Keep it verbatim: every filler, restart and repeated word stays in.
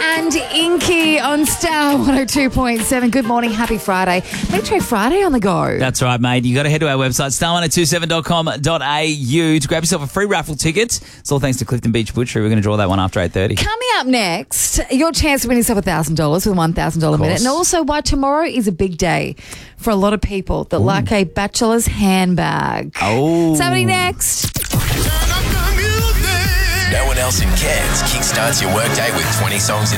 and Inky on Star one oh two point seven. Good morning, happy Friday. Metro Friday on the go. That's right, mate. You got to head to our website, star ten twenty-seven dot com dot a u, to grab yourself a free raffle ticket. It's all thanks to Clifton Beach Butchery. We're going to draw that one after eight thirty. Coming up next, your chance to win yourself one thousand dollars with one thousand dollars minute. And also why tomorrow is a big day for a lot of people that Ooh. like a bachelor's handbag. Oh. Somebody next. No one else in Cairns kickstarts your workday with twenty songs in